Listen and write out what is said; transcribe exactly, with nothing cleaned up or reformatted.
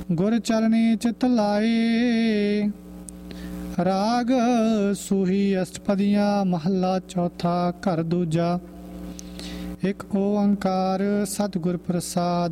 ਗੁਰ ਚਰਨੀ ਚਿਤ ਲਾਏ। ਰਾਗ ਸੂਹੀ ਅਸ਼ਟਪਦੀਆਂ ਮਹੱਲਾ ਚੌਥਾ ਘਰ ਦੂਜਾ। ਇੱਕ ਓੰਕਾਰ ਸਤਿਗੁਰ ਪ੍ਰਸਾਦ।